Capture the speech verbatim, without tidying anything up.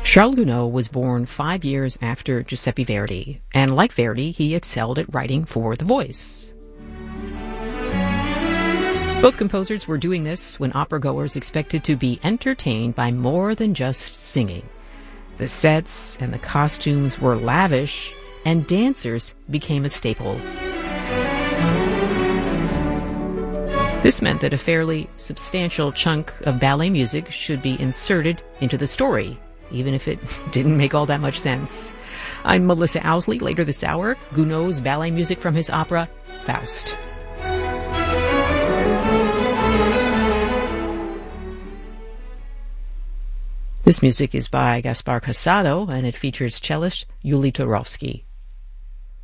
Charles Gounod was born five years after Giuseppe Verdi, and like Verdi, he excelled at writing for the voice. Both composers were doing this when opera-goers expected to be entertained by more than just singing. The sets and the costumes were lavish, and dancers became a staple. This meant that a fairly substantial chunk of ballet music should be inserted into the story, even if it didn't make all that much sense. I'm Melissa Owsley. Later this hour, Gounod's ballet music from his opera, Faust. This music is by Gaspar Casado, and it features cellist Yuli Turovsky.